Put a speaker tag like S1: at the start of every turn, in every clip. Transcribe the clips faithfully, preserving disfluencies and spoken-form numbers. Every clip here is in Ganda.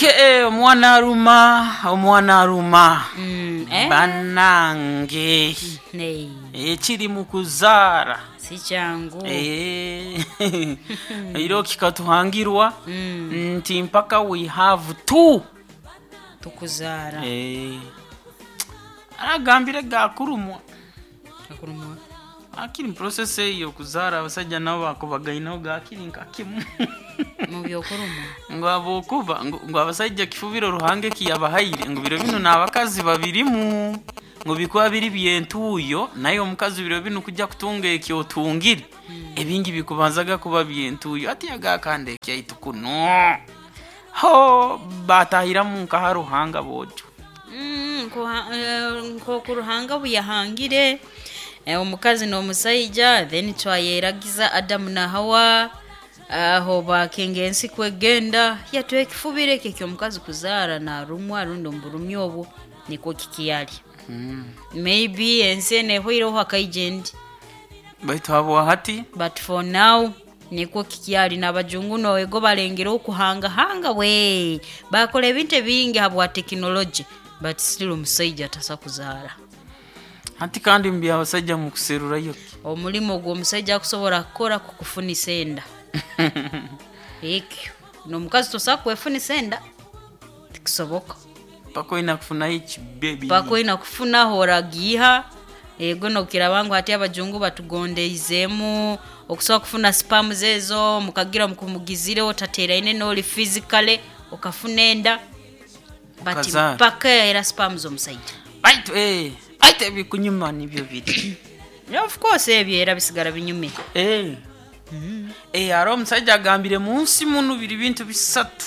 S1: Okay, omwana aruma, omwana aruma.
S2: Mm, eh?
S1: Banange.
S2: Nei.
S1: Ekiri mu kuzaara.
S2: Si changu.
S1: Eh. Iro kikatuhangirwa.
S2: Mm.
S1: Nti mpaka we have two.
S2: Tukuzaara.
S1: Eh. Aragambire gakurumwa.
S2: Gakurumwa.
S1: Akiri process yo kuzaara abasajja nabo bakubagainaho gakiri nkakimu.
S2: Mu byokurumwa.
S1: Ngo abokuba ngo abasajja kifubiro ruhange kiyabahaire ngo biro bino nabakazi babirimu ngo bikuba biri byentuyo nayo omukazi biro bino kujja kutunga ekyo tungiri mm. Ebingi bikubanzaga kuba byentuyo ati yagakande kyaitu kuno ho batahira mu nkaharuhanga bojo
S2: mm ko ko kuruhanga buyahangire e omukazi no musajja then twayeragiza Adam na Hawa aho bakengensi kwegenda yatwe kifubire kekyo omukazi kuzaara na rumwa rundo mburumye obwo niko kikiyali mm. Maybe ensene hoiro hakaijend
S1: baitu abo hati
S2: but for now niko kikiyali nabajungu no ego balengera okuhanga hanga we bakole ebintu bingi habwa technology but still omusajja tasa kuzaara
S1: hati kandi mbi abasajja mu kuserura yo
S2: omulimo gwo omusajja kusobora kukora kukufuni senda ekyo no mukazi tosakwe efuni senda tikisoboka
S1: pako ina kufuna hichi baby
S2: pako ina kufuna horagiha ego no kirabangu hati abajungu batugondeizemu okusoka kufuna spam zezo mukagira mukumugizire otatera ine no physically okafunenda but paka era spam zo musaidi
S1: right eh aite bikunyuma nibyo biri
S2: yeah, of course ebyo era bisigara binyume
S1: eh mm. Eh aro musajja agambire munsi munu biri bintu bisatu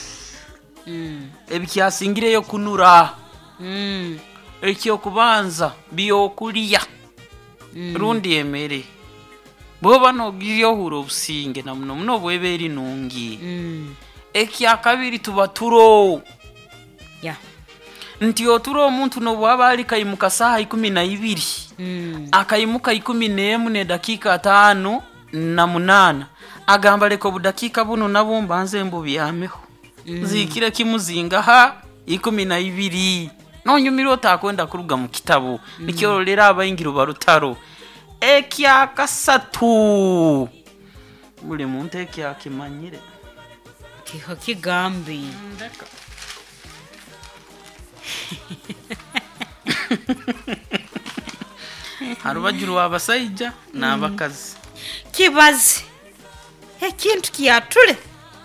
S1: mm. Ebikyasingire yo kunura mm. Ekyo kubanza biyo kuliya mm. Rundi emere boba no giyo huro businge na muno muno bweberi nungi mm. Ekya kabiri tuba turo
S2: yeah.
S1: Nti oturo omuntu no bwaba ali kayimuka saha ikumi na ibiri mm. Akayimuka ikumi n'emu ne dakika tano na munana agamba leko budakika buno nabo mbanze mbubiyameho mm. Zikire kimuzinga ha ikumi na ibiri nonyumiro otakwenda kuruga mu kitabo mm. Nikyorolera abayingiro barutaro ekya kasatu buli muntu ekya kimanyire
S2: kiho kigambi
S1: ndaka harubajuru abasajja mm. Nabakazi
S2: kibazi ekintu kiyatule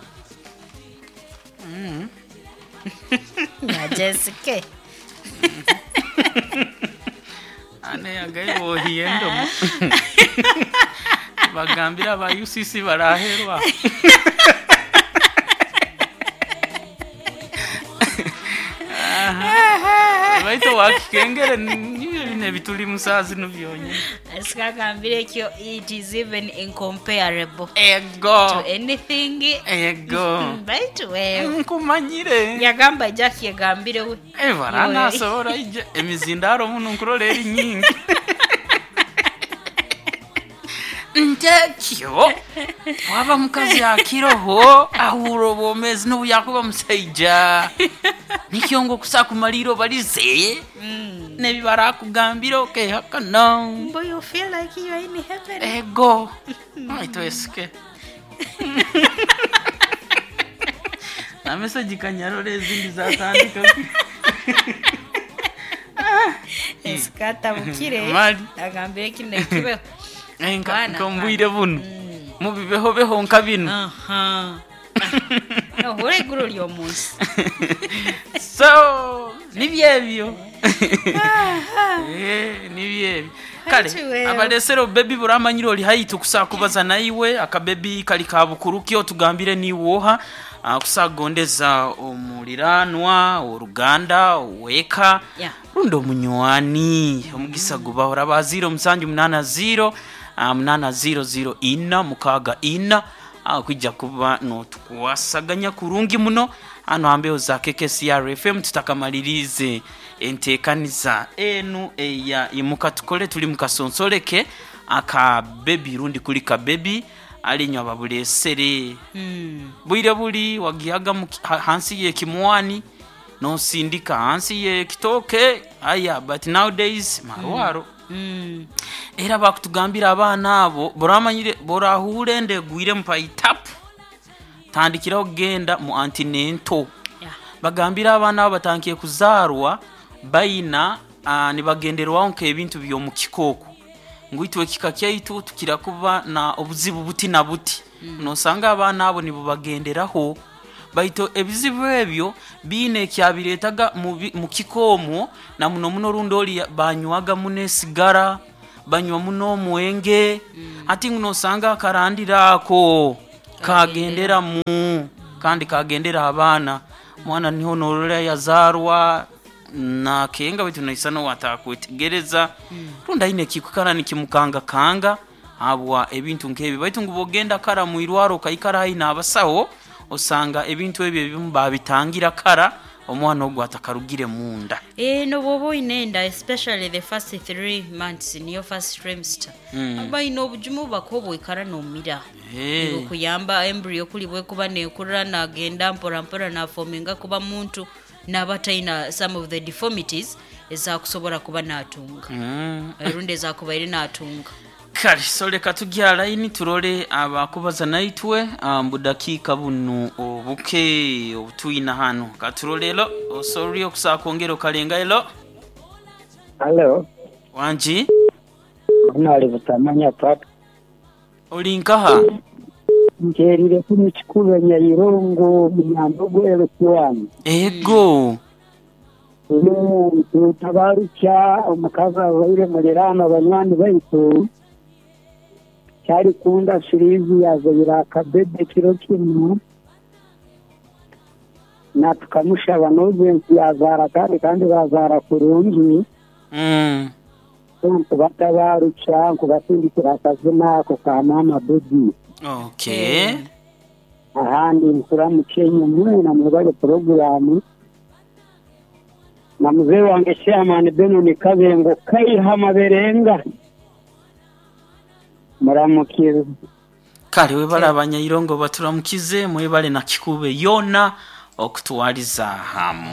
S2: mm. Ya Jessica
S1: ane yagayo hiyendo bagambira ba U C C baraherwa baito wakengere ne bituli musazi nubyonye
S2: asika kambire kyo it is even incomparable
S1: ego
S2: to anything
S1: ego
S2: baito we
S1: nkumanyire
S2: yagamba Jackie yagambire we
S1: evara nasora ije emizindaro muno nkurorera nyingi ntekyo waba mukazi akiroho ahuro bomezi no yakuba musajja nikyo kusakumaliro balize mm. Nebi barakugambira okay hakana
S2: boy you feel like you are in heaven
S1: ego aito eske na message kanyarore ezindi zatandika
S2: eskata bukire agambire kinde kibe
S1: enka kombwire buno mm. Mubibeho beho nkabino
S2: aha no hore guru lyo munsi
S1: so nibyebyo eh nibyebyo kale abalesero baby buramanyiro oli hayitu kusakubaza nayiwe akababy kali kabukuru kyo tugambire ni woha kusagondeza omuliranwa oruganda weka
S2: yeah.
S1: Rundo munywani omugisa gubahora ba zero musanju munana zero munana zero zero ina mukaga ina akujja kuba no tukwasaganya kurungi muno ano ambeo za K K C R F M tutakamalirize entekaniza enu eya imuka tukole tuli mukasonsoleke aka baby rundi kuli ka baby alinywa babulesere
S2: Mm.
S1: bwire buli wagiyaga mu ki- ha- hansi ye kimwani no sindika hansi ye kitoke aya but nowadays marwaro
S2: Mm.
S1: era bakutugambira abana abo boramanyire borahure ndegwire mpaitapu tandikiraho genda mu antinento
S2: Yeah.
S1: bagambira abana abo batankiye kuzarwa bayina uh, nibagenderwaho nk'ebintu byo mu kikoko ngwitwe kikakyaitu tukira kuba na obuzibu buti na buti mm. nosanga abana abo nibo bagenderaho baito ebizibu ebyo bine kyabiretaga mu, bi- mu kikomo na muno muno rundoli banywaga mune sigara banywa muno mwenge mm. ati nosanga karandirako kagendera mu kandi kagendera abana mwana niho norora yazarwa na kenga bitu naisano watakwetegereza mm. runda ine kikukara nikimukanga kanga abwa ebintu nkebi baitu ngubogenda kara mu irwaro kayikara ina abasaho osanga ebintu ebyo bimu babitangira kara omwana ogwo atakarugire munda
S2: Eh, no bobo inenda, especially the first three months in your first trimester.
S1: Mm.
S2: Aba ino obujumu bakobo ikara no mira.
S1: Eh.
S2: Nigo kuyamba embryo kuli bwe kuba ne kurra na genda mpora mpora na forminga kuba muntu n'abataina some of the deformities eza kusobora kuba natunga.
S1: mm.
S2: Erunde za kuba iri natunga.
S1: kali soleka tujya line turole abakubaza naitwe ambudakika bunu obuke obutuyina hano katurolelo osori okusaka ongero kalenga elo
S3: Hello,
S1: wanji
S3: unali butamanya papa.
S1: olinkaha
S3: Ngerire kuni chikulu Nyayirongo Mnyambogo Elkwani.
S1: ego
S3: Uno utabarucha omakaza waire mulirana banywani baitu. Cyari kunda shirizi yazabira akabebe kiro kimwe. Na tukamusha banoze yazara kandi kandi bazara kurungi.
S1: mm.
S3: Kubatabarucha kubatindikira akazina ko ka mama baby.
S1: okay
S3: Ahandi nsura mu Kenya mwe na mubale program na mzee wange chairman Benoni Kabengo kai hamaberenga muramukira
S1: kali webale abanyayirongo baturamukize mwebale na kikube yona okutwaliza hamu